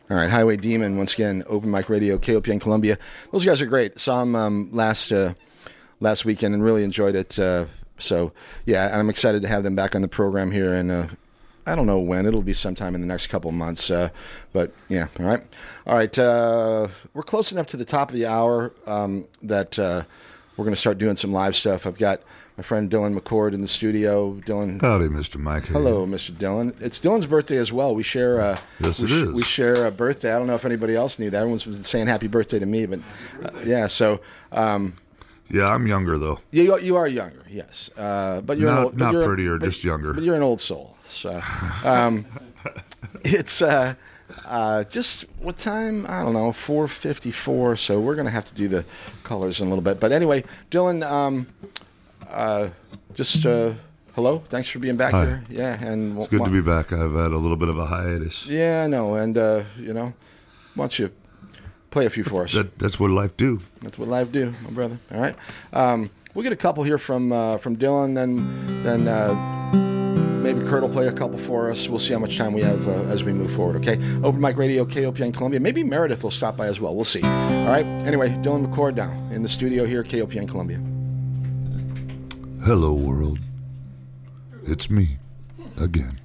All right, Highway Demon, once again, Open Mic Radio, KOPN Columbia. Those guys are great. Saw them last weekend and really enjoyed it. So, yeah, I'm excited to have them back on the program here. And I don't know when. It'll be sometime in the next couple of months. But, yeah, all right. All right, we're close enough to the top of the hour that we're going to start doing some live stuff. I've got my friend Dylan McCord in the studio. Dylan. Howdy, Mr. Mike. Hello, Mr. Dylan. It's Dylan's birthday as well. We share. Yes, it is. We share a birthday. I don't know if anybody else knew that. Everyone's been saying happy birthday to me, but yeah. So. Yeah, I'm younger though. You are younger, yes. But you're not prettier, just younger. But you're an old soul. So, it's just what time? I don't know. 4:54. So we're gonna have to do the colors in a little bit. But anyway, Dylan. Hello. Thanks for being back Hi. here. Yeah, and It's good to be back. I've had a little bit of a hiatus. Yeah, I know. And why don't you play a few for us? That's what life do. That's what life do, my brother. All right. We'll get a couple here from Dylan, then maybe Kurt will play a couple for us. We'll see how much time we have as we move forward. Okay. Open Mic Radio, KOPN Columbia. Maybe Meredith will stop by as well. We'll see. All right. Anyway, Dylan McCord now in the studio here, KOPN Columbia. Hello, world. It's me again.